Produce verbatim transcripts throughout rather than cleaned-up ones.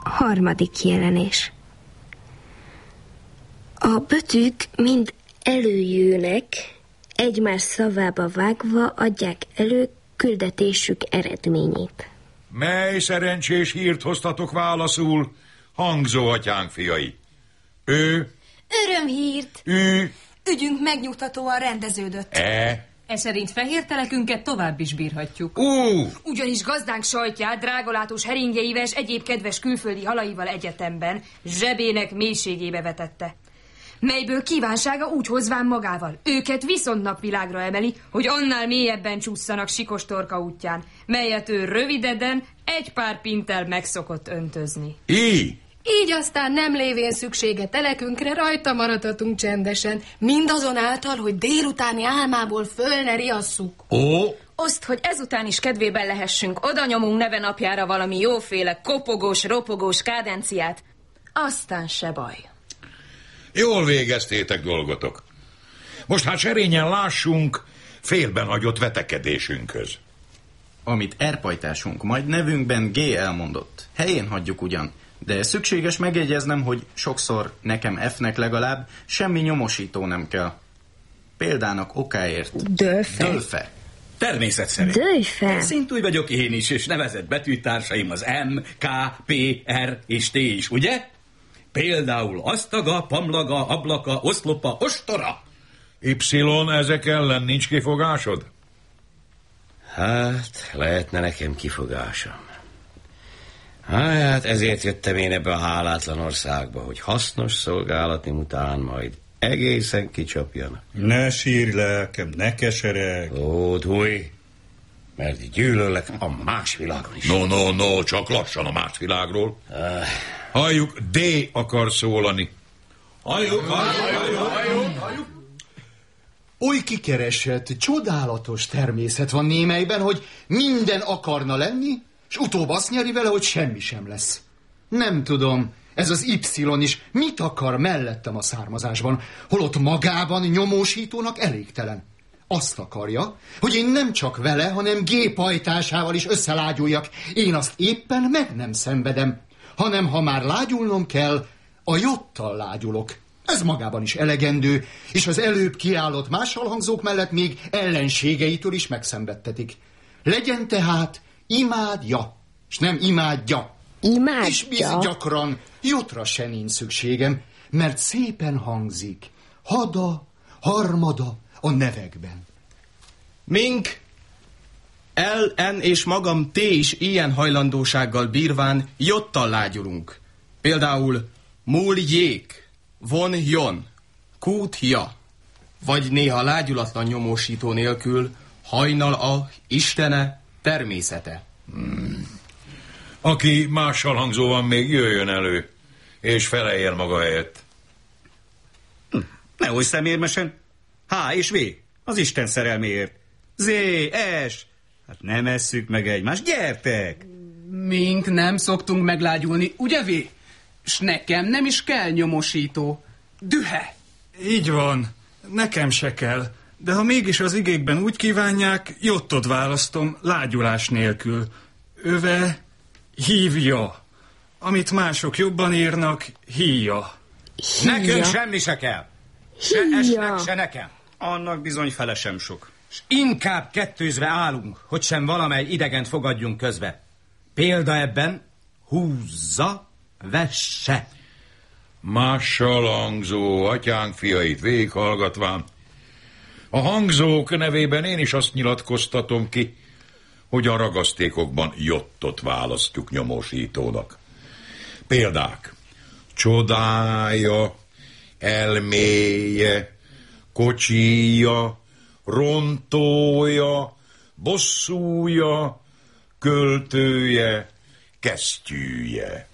Harmadik jelenés. A betűk mind előjönnek, egymás szavába vágva adják elő küldetésük eredményét. Mely szerencsés hírt hoztatok válaszul, Hangzó atyánk fiai? Ő... Örömhírt. Ő... Ügyünk megnyugtatóan rendeződött. E... E szerint fehér telekünket tovább is bírhatjuk. Ú! Ugyanis gazdánk sajtját drágolátós heringjeivel és egyéb kedves külföldi halaival egyetemben zsebének mélységébe vetette, melyből kívánsága úgy hozván magával őket viszont napvilágra emeli, hogy annál mélyebben csússzanak sikos torka útján, melyet ő rövideden egy pár pinttel megszokott öntözni. Í! Így aztán nem lévén szüksége telekünkre, rajta maradhatunk csendesen, mindazonáltal, hogy délutáni álmából föl ne riasszuk. Ó! Azt, hogy ezután is kedvében lehessünk, oda nyomunk neve napjára valami jóféle kopogós, ropogós kádenciát, aztán se baj. Jól végeztétek dolgotok. Most hát serényen lássunk félben hagyott vetekedésünkhöz. Amit erpajtásunk majd nevünkben G elmondott, helyén hagyjuk ugyan, de szükséges megjegyeznem, hogy sokszor nekem F-nek legalább semmi nyomosító nem kell. Példának okáért. Dölfe. Dölfe. Természetszerű. Dölfe. Szintúgy vagyok én is, és nevezett betűtársaim az M, K, P, R és T is, ugye? Például asztaga, pamlaga, ablaka, oszlopa, ostora. Y, ezek ellen nincs kifogásod? Hát, lehetne nekem kifogásom. Hát, ezért jöttem én ebbe a hálátlan országba, hogy hasznos szolgálatim után majd egészen kicsapjanak. Ne sírj, lelkem, ne kesereg. Ó, Dúj, mert gyűlöllek a más világon is. No, no, no, csak lassan a más világról. Ah. Halljuk, D akar szólani. Halljuk, halljuk, halljuk, halljuk, halljuk. Oly kikeresett, csodálatos természet van némelyben, hogy minden akarna lenni, és utóbb azt nyeri vele, hogy semmi sem lesz. Nem tudom, ez az Y is mit akar mellettem a származásban, holott magában nyomósítónak elégtelen. Azt akarja, hogy én nem csak vele, hanem G pajtásával is összelágyuljak. Én azt éppen meg nem szenvedem, hanem ha már lágyulnom kell, a J-tal lágyulok. Ez magában is elegendő, és az előbb kiállott mással hangzók mellett még ellenségeitől is megszenvedtetik. Legyen tehát imádja, és nem imádja. Imádja? És biz gyakran J-ra se nincs szükségem, mert szépen hangzik. Hada, harmada a nevekben. Mink, L, N és magam T is ilyen hajlandósággal bírván J-tal lágyulunk. Például múljék, von jon, kút ja, vagy néha lágyulatlan nyomósító nélkül hajnal a Istene természete. Hmm. Aki mással hangzó van, még jöjjön elő, és feleljen maga helyett. Hm, nehogy szemérmesen. H és V, az Isten szerelméért. Z, S, hát nem esszük meg egymást, gyertek! Mink nem szoktunk meglágyulni, ugye V? S nekem nem is kell nyomosító. Dühe! Így van, nekem se kell. De ha mégis az igékben úgy kívánják, J-ot választom lágyulás nélkül. Öve hívja. Amit mások jobban írnak, híja. Nekünk semmi se kell. Se esnek, se nekem. Annak bizony fele sem sok. S inkább kettőzve állunk, hogy sem valamely idegent fogadjunk közbe. Példa ebben húzza, vesse. Mással hangzó atyánk fiait végighallgatván, a hangzók nevében én is azt nyilatkoztatom ki, hogy a ragasztékokban J-ot választjuk nyomósítónak. Példák: csodája, elméje, kocsija, rontója, bosszúja, költője, kesztyűje.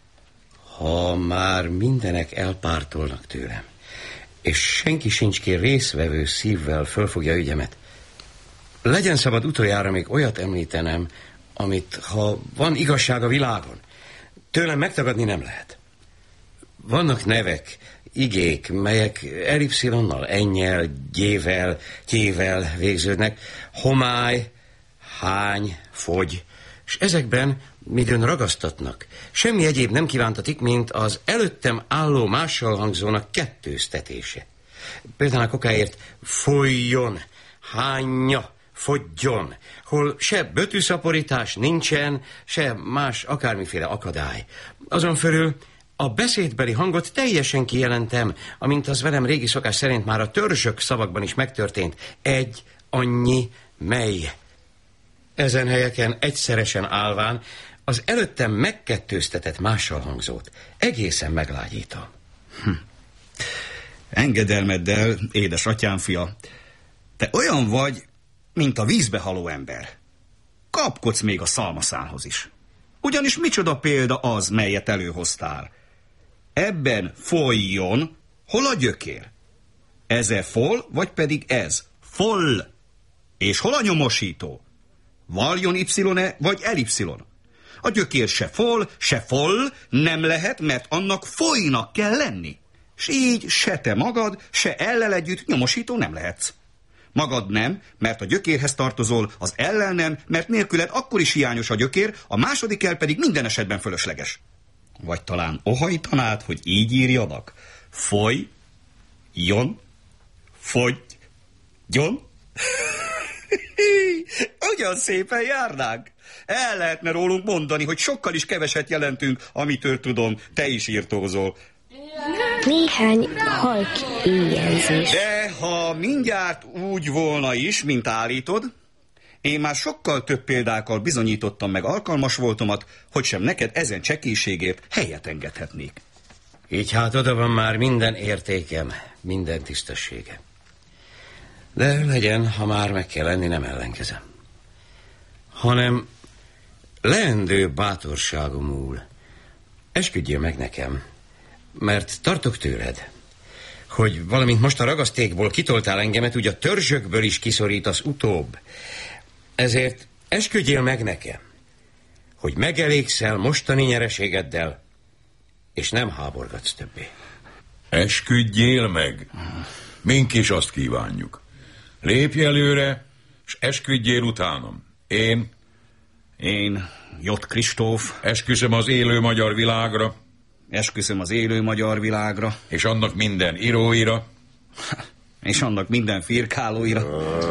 Ha már mindenek elpártolnak tőlem, és senki sincs ki részvevő szívvel fölfogja ügyemet, legyen szabad utoljára még olyat említenem, amit, ha van igazság a világon, tőlem megtagadni nem lehet. Vannak nevek, igék, melyek elipszilonnal, ennyel, gyével, tyével végződnek, homály, hány, fogy, és ezekben míg ön ragasztatnak, semmi egyéb nem kívántatik, mint az előttem álló mással hangzónak kettőztetése. Például a kokáért folyjon, hányja, fogjon, hol se bötűszaporítás nincsen, se más akármiféle akadály. Azon fölül a beszédbeli hangot teljesen kijelentem, amint az velem régi szokás szerint már a törzsök szavakban is megtörtént. Egy, annyi, mely. Ezen helyeken egyszeresen állván az előttem megkettőztetett mással hangzót egészen meglágyítom. Hm. Engedelmeddel, édes atyám fia, te olyan vagy, mint a vízbe haló ember. Kapkodsz még a szalmaszálhoz is. Ugyanis micsoda példa az, melyet előhoztál. Ebben folyjon, hol a gyökér? Ez-e fol, vagy pedig ez? Foll. És hol a nyomosító? Valjon y-e, vagy elipszilon? A gyökér se fol, se foll nem lehet, mert annak folynak kell lenni. S így se te magad, se ellel együtt nyomosító nem lehetsz. Magad nem, mert a gyökérhez tartozol, az ellel nem, mert nélküled akkor is hiányos a gyökér, a második el pedig minden esetben fölösleges. Vagy talán ohajtanád, hogy így írjanak? Foly, jon, fogy, gyon. Ugyan szépen járnánk. El lehetne rólunk mondani, hogy sokkal is keveset jelentünk, amitől tudom, te is írtózol. Néhány halk éjjelzés. De ha mindjárt úgy volna is, mint állítod, én már sokkal több példákkal bizonyítottam meg alkalmas voltomat, hogy sem neked ezen csekélységért helyet engedhetnék. Így hát oda van már minden értékem, minden tisztességem. De legyen, ha már meg kell lenni, nem ellenkezem. Hanem leendő bátorságomul esküdjél meg nekem, mert tartok tőled, hogy valamint most a ragasztékból kitoltál engemet, úgy a törzsökből is kiszorítasz utóbb. Ezért esküdjél meg nekem, hogy megelégszel mostani nyereségeddel, és nem háborgatsz többé. Esküdjél meg? Mink is azt kívánjuk. Lépj előre, és esküdjél utánam. Én... Én, Jott Kristóf. Esküszöm az élő magyar világra. Esküszöm az élő magyar világra. És annak minden íróira. És annak minden firkálóira.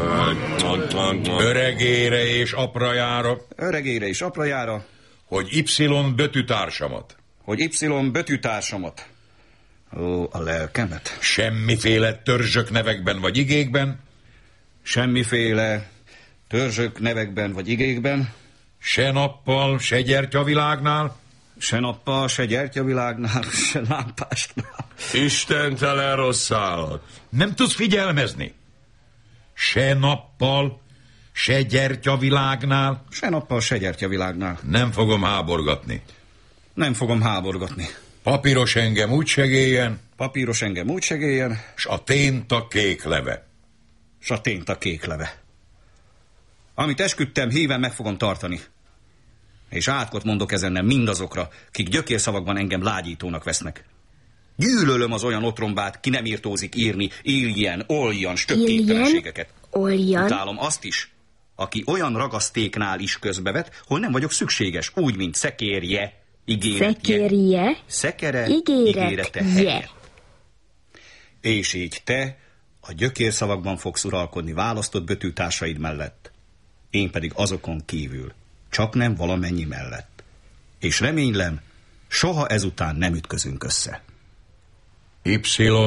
Öregére és aprajára. Öregére és aprajára. Hogy Y betűtársamat. Hogy Y betűtársamat. Ó, a lelkemet. Semmiféle törzsök nevekben vagy igékben. Semmiféle törzsök nevekben vagy igékben. Se nappal, se gyertyavilágnál. Se nappal, se gyertyavilágnál, se lámpásnál. Istentelen rossz állat. Nem tudsz figyelmezni? Se nappal, se gyertyavilágnál. Se nappal, se gyertyavilágnál. Nem fogom háborgatni. Nem fogom háborgatni. Papíros engem úgy segélyen. Papíros engem úgy segélyen. S a tént a kék leve. S a tént a kék leve. Amit esküdtem, híven meg fogom tartani. És átkot mondok ezennel mindazokra, kik gyökérszavakban engem lágyítónak vesznek. Gyűlölöm az olyan otrombát, ki nem írtózik írni illjen, oljan, stökképtelenségeket. Oljan. Utálom azt is, aki olyan ragasztéknál is közbevet, hol nem vagyok szükséges, úgy, mint szekérje, ígéretje. Szekérje, szekere, ígérete, ígérete És így te a gyökérszavakban fogsz uralkodni választott betűtársaid mellett. Én pedig azokon kívül, csak nem valamennyi mellett. És reménylem, soha ezután nem ütközünk össze. Y,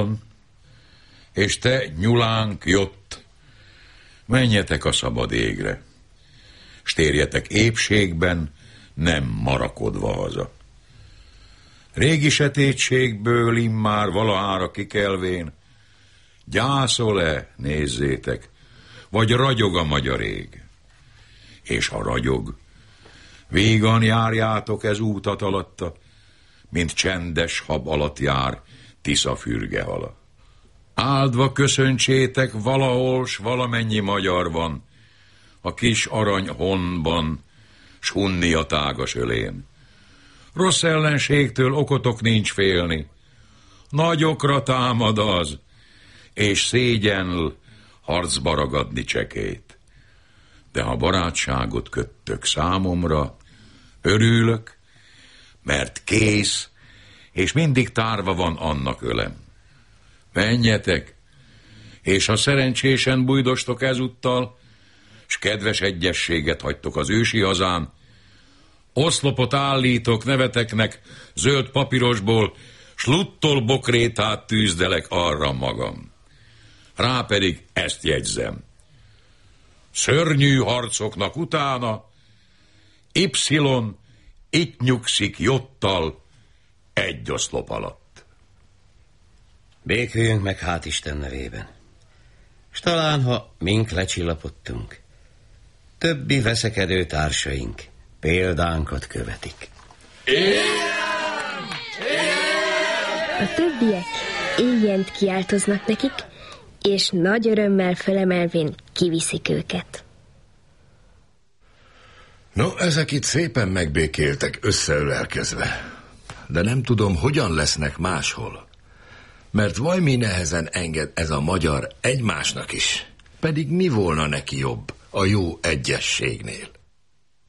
és te nyulánk jött, menjetek a szabad égre, s térjetek épségben, nem marakodva haza. Régi sötétségből immár valahára kikelvén, gyászol-e, nézzétek, vagy ragyog a magyar ég. És ha ragyog, vígan járjátok ez útat alatta, mint csendes hab alatt jár Tisza fürge hala. Áldva köszöntsétek valahol, s valamennyi magyar van, a kis arany honban, s hunni a tágas ölén. Rossz ellenségtől okotok nincs félni, nagyokra támad az, és szégyenl harcba ragadni csekét. De ha barátságot köttök számomra, Örülök, mert kész, és mindig tárva van annak ölem. Menjetek, és ha szerencsésen bujdostok ezúttal, s kedves egyességet hagytok az ősi hazán, oszlopot állítok neveteknek zöld papírosból, s luttol bokrétát tűzdelek arra magam. Rá pedig ezt jegyzem. Szörnyű harcoknak utána Y itt nyugszik Jottal egy oszlop alatt. Béküljünk meg hát Isten nevében. S talán, ha mink lecsillapodtunk, többi veszekedő társaink példánkat követik. A többiek éjjent kiáltoznak nekik, és nagy örömmel fölemelvén kiviszik őket. No, ezek itt szépen megbékéltek, összeölelkezve. De nem tudom, hogyan lesznek máshol. Mert vaj mi nehezen enged ez a magyar egymásnak is. Pedig mi volna neki jobb a jó egyességnél?